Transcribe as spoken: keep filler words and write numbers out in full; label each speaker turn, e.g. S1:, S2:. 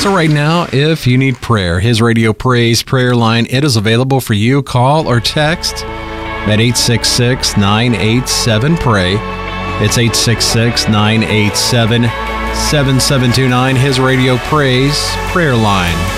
S1: So right now, if you need prayer, His Radio Praise prayer line, it is available for you. Call or text at eight six six, nine eight seven, pray. It's eight six six, nine eight seven, seven seven two nine, His Radio Praise prayer line.